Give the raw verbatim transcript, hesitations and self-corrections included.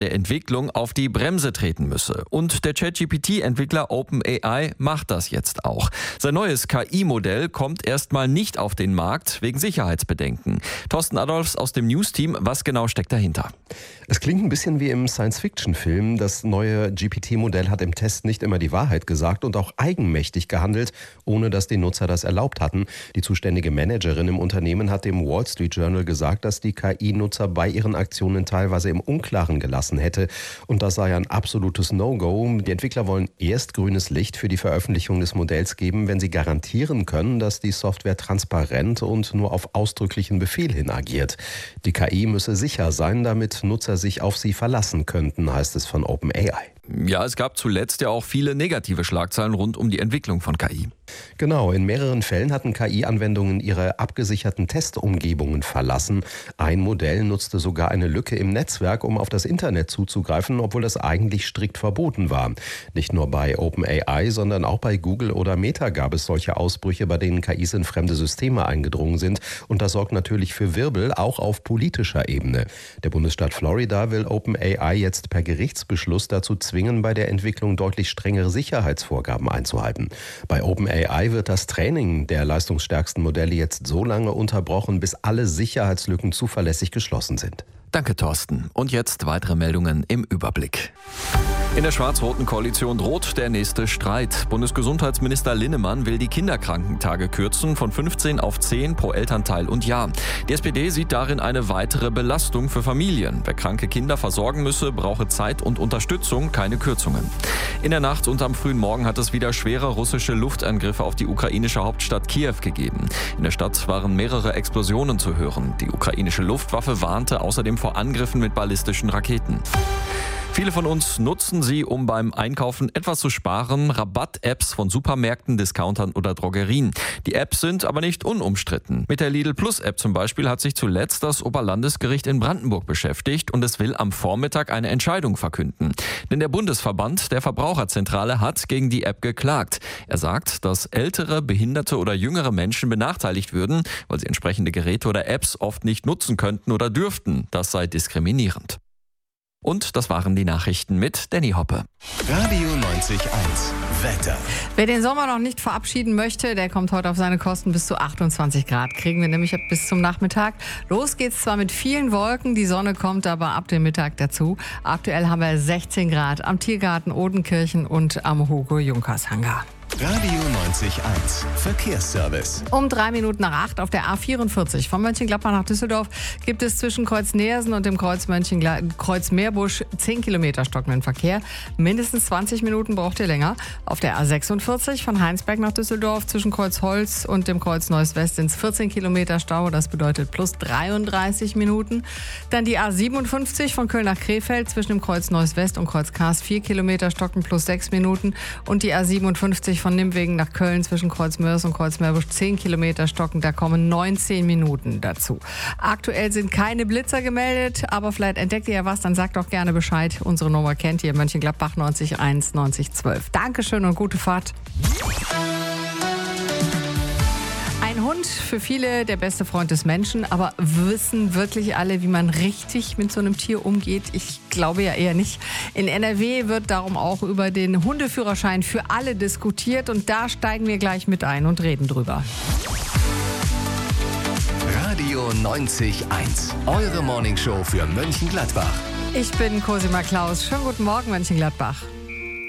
der Entwicklung auf die Bremse treten müsse. Und der ChatGPT-Entwickler OpenAI macht das jetzt auch. Sein neues K I-Modell kommt erstmal nicht auf den Markt wegen Sicherheitsbedenken. Thorsten Adolfs aus dem News-Team, was genau steckt dahinter? Es klingt ein bisschen wie im Science-Fiction-Film. Das neue G P T-Modell hat im Test nicht immer die Wahrheit gesagt und auch eigenmächtig gehandelt, ohne dass die Nutzer das erlaubt hatten. Die zuständige Managerin im Unternehmen hat dem Wall Street Journal gesagt, dass die K I-Nutzer bei ihren Aktionen teilweise im Unklaren gelassen hätte. Und das sei ein absolutes No-Go. Die Entwickler wollen erst grünes Licht für die Veröffentlichung des Modells geben, wenn sie garantieren können, dass die Software transparent und nur auf ausdrücklichen Befehl hin agiert. Die K I müsse sicher sein, damit Nutzer sich auf sie verlassen könnten, heißt es von OpenAI. Ja, es gab zuletzt ja auch viele negative Schlagzeilen rund um die Entwicklung von K I. Genau, in mehreren Fällen hatten K I-Anwendungen ihre abgesicherten Testumgebungen verlassen. Ein Modell nutzte sogar eine Lücke im Netzwerk, um auf das Internet zuzugreifen, obwohl das eigentlich strikt verboten war. Nicht nur bei OpenAI, sondern auch bei Google oder Meta gab es solche Ausbrüche, bei denen K Is in fremde Systeme eingedrungen sind. Und das sorgt natürlich für Wirbel, auch auf politischer Ebene. Der Bundesstaat Florida will OpenAI jetzt per Gerichtsbeschluss dazu zwingen, bei der Entwicklung deutlich strengere Sicherheitsvorgaben einzuhalten. Bei OpenAI wird das Training der leistungsstärksten Modelle jetzt so lange unterbrochen, bis alle Sicherheitslücken zuverlässig geschlossen sind. Danke, Thorsten. Und jetzt weitere Meldungen im Überblick. In der schwarz-roten Koalition droht der nächste Streit. Bundesgesundheitsminister Linnemann will die Kinderkrankentage kürzen von fünfzehn auf zehn pro Elternteil und Jahr. Die S P D sieht darin eine weitere Belastung für Familien. Wer kranke Kinder versorgen müsse, brauche Zeit und Unterstützung, keine Kürzungen. In der Nacht und am frühen Morgen hat es wieder schwere russische Luftangriffe auf die ukrainische Hauptstadt Kiew gegeben. In der Stadt waren mehrere Explosionen zu hören. Die ukrainische Luftwaffe warnte außerdem vor Angriffen mit ballistischen Raketen. Viele von uns nutzen sie, um beim Einkaufen etwas zu sparen. Rabatt-Apps von Supermärkten, Discountern oder Drogerien. Die Apps sind aber nicht unumstritten. Mit der Lidl Plus-App zum Beispiel hat sich zuletzt das Oberlandesgericht in Brandenburg beschäftigt und es will am Vormittag eine Entscheidung verkünden. Denn der Bundesverband der Verbraucherzentrale hat gegen die App geklagt. Er sagt, dass ältere, behinderte oder jüngere Menschen benachteiligt würden, weil sie entsprechende Geräte oder Apps oft nicht nutzen könnten oder dürften. Das sei diskriminierend. Und das waren die Nachrichten mit Danny Hoppe. Radio neunzig Komma eins Wetter. Wer den Sommer noch nicht verabschieden möchte, der kommt heute auf seine Kosten. Bis zu achtundzwanzig Grad kriegen wir nämlich bis zum Nachmittag. Los geht's zwar mit vielen Wolken, die Sonne kommt aber ab dem Mittag dazu. Aktuell haben wir sechzehn Grad am Tiergarten Odenkirchen und am Hugo-Junkers-Hangar. Radio neunzig Komma eins Verkehrsservice. Um drei Minuten nach acht auf der A vierundvierzig von Mönchengladbach nach Düsseldorf gibt es zwischen Kreuz Neersen und dem Kreuz, Mönchengla- Kreuz Meerbusch zehn Kilometer stockenden Verkehr. Mindestens zwanzig Minuten braucht ihr länger. Auf der A sechsundvierzig von Heinsberg nach Düsseldorf zwischen Kreuz Holz und dem Kreuz Neuss West sind es vierzehn Kilometer Stau. Das bedeutet plus dreiunddreißig Minuten. Dann die A siebenundfünfzig von Köln nach Krefeld zwischen dem Kreuz Neuss West und Kreuz Kars vier Kilometer stocken plus sechs Minuten. Und die A siebenundfünfzig von Nimwegen nach Köln zwischen Kreuz Mörs und Kreuz Meerbusch zehn Kilometer stocken, da kommen neunzehn Minuten dazu. Aktuell sind keine Blitzer gemeldet, aber vielleicht entdeckt ihr ja was, dann sagt doch gerne Bescheid. Unsere Nummer kennt ihr, Mönchengladbach neunzig eins neunzig zwölf. Dankeschön und gute Fahrt. Ein Hund, für viele der beste Freund des Menschen, aber wissen wirklich alle, wie man richtig mit so einem Tier umgeht? Ich glaube ja eher nicht. In N R W wird darum auch über den Hundeführerschein für alle diskutiert und da steigen wir gleich mit ein und reden drüber. Radio neunzig Komma eins, eure Morningshow für Mönchengladbach. Ich bin Cosima Klaus. Schönen guten Morgen, Mönchengladbach.